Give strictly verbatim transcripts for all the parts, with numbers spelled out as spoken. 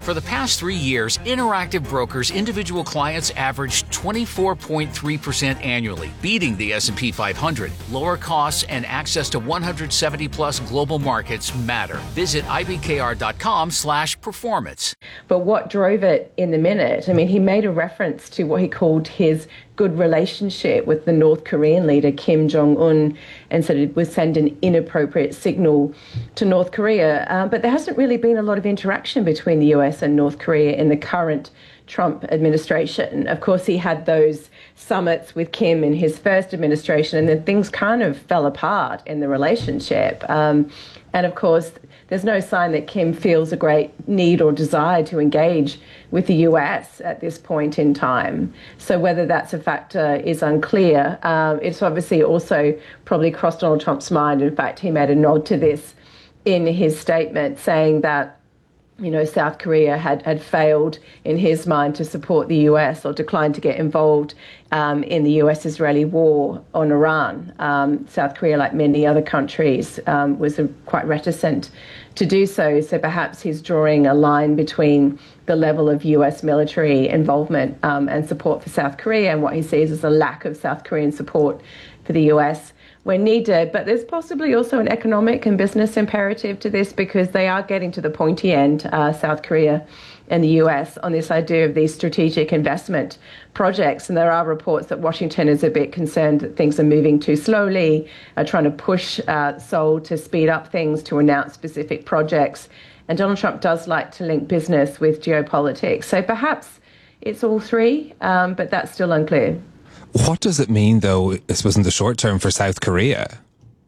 For the past three years, Interactive Brokers individual clients averaged twenty-four point three percent annually, beating the S and P five hundred. Lower costs and access to one hundred seventy plus global markets matter. Visit I B K R dot com slash performance. But what drove it in the minute? I mean, he made a reference to what he called his good relationship with the North Korean leader Kim Jong-un, and said it would send an inappropriate signal to North Korea. Uh, but there hasn't really been a lot of interaction between the U S and North Korea in the current Trump administration. Of course, he had those summits with Kim in his first administration, and then things kind of fell apart in the relationship. Um, and of course, there's no sign that Kim feels a great need or desire to engage with the U S at this point in time. So whether that's a factor is unclear. Um, it's obviously also probably crossed Donald Trump's mind. In fact, he made a nod to this in his statement, saying that you know, South Korea had, had failed, in his mind, to support the U S or declined to get involved um, in the U S-Israeli war on Iran. Um, South Korea, like many other countries, um, was uh, quite reticent to do so. So perhaps he's drawing a line between the level of U S military involvement um, and support for South Korea and what he sees as a lack of South Korean support for the U S when needed. But there's possibly also an economic and business imperative to this, because they are getting to the pointy end, uh, South Korea and the U S, on this idea of these strategic investment projects. And there are reports that Washington is a bit concerned that things are moving too slowly, are trying to push uh, Seoul to speed up things, to announce specific projects. And Donald Trump does like to link business with geopolitics. So perhaps it's all three, um, but that's still unclear. What does it mean, though, I suppose, in the short term for South Korea?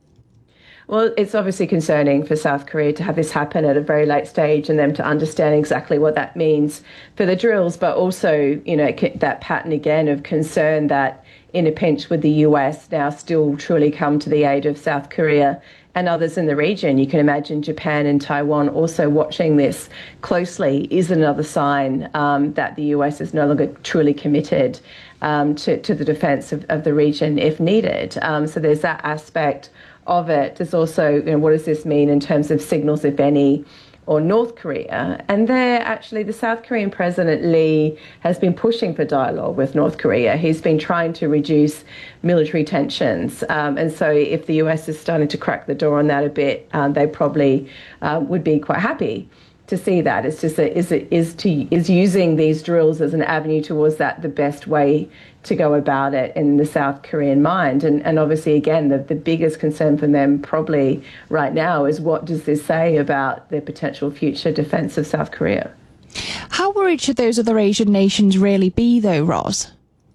Well, it's obviously concerning for South Korea to have this happen at a very late stage, and them to understand exactly what that means for the drills, but also, you know, that pattern again of concern that in a pinch would the U S now still truly come to the aid of South Korea and others in the region. You can imagine Japan and Taiwan also watching this closely is another sign um, that the U S is no longer truly committed um, to, to the defence of, of the region if needed. Um, so there's that aspect of it. There's also, you know, what does this mean in terms of signals, if any, or North Korea? And there, actually, the South Korean President Lee has been pushing for dialogue with North Korea. He's been trying to reduce military tensions. Um, and so if the U S is starting to crack the door on that a bit, um, they probably uh, would be quite happy to see that. It's just that is it is to is using these drills as an avenue towards that the best way to go about it in the South Korean mind. And and obviously, again, the, the biggest concern for them probably right now is, what does this say about the potential future defence of South Korea? How worried should those other Asian nations really be, though, Ros?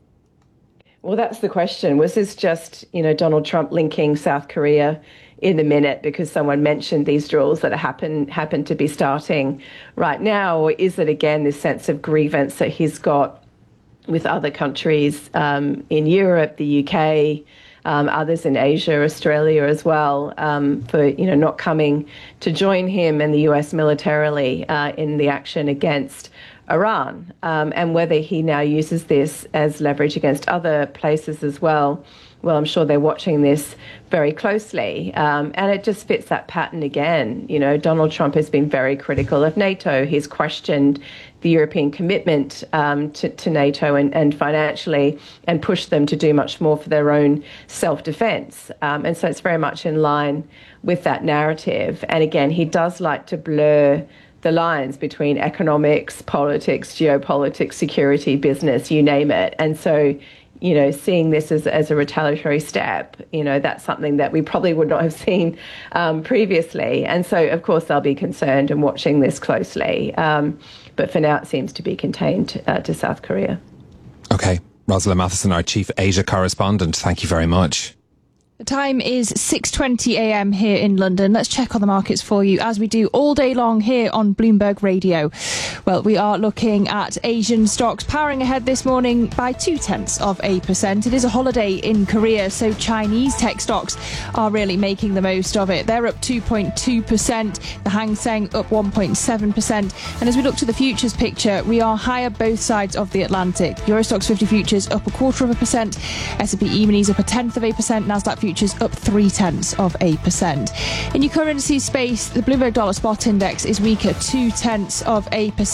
Well, that's the question. Was this just, you know, Donald Trump linking South Korea in the minute because someone mentioned these drills that happen happen to be starting right now? Or is it, again, this sense of grievance that he's got with other countries um, in Europe, the U K, um, others in Asia, Australia as well, um, for, you know, not coming to join him and the U S militarily uh, in the action against Iran, um, and whether he now uses this as leverage against other places as well. Well, I'm sure they're watching this very closely. Um, and it just fits that pattern again. You know, Donald Trump has been very critical of NATO. He's questioned the European commitment um, to, to NATO and, and financially, and pushed them to do much more for their own self-defense. Um, and so it's very much in line with that narrative. And again, he does like to blur the lines between economics, politics, geopolitics, security, business, you name it. And so, you know, seeing this as, as a retaliatory step, you know, that's something that we probably would not have seen um, previously. And so, of course, they'll be concerned and watching this closely. Um, but for now, it seems to be contained uh, to South Korea. OK. Rosalind Matheson, our Chief Asia Correspondent, thank you very much. The time is six twenty a m here in London. Let's check on the markets for you, as we do all day long here on Bloomberg Radio. Well, we are looking at Asian stocks powering ahead this morning by two-tenths of a percent. It is a holiday in Korea, so Chinese tech stocks are really making the most of it. They're up two point two percent, the Hang Seng up one point seven percent. And as we look to the futures picture, we are higher both sides of the Atlantic. Euro Stoxx fifty futures up a quarter of a percent, S and P E-minis up a tenth of a percent, Nasdaq futures up three tenths of a percent. In your currency space, the Bloomberg Dollar Spot Index is weaker two tenths of a percent.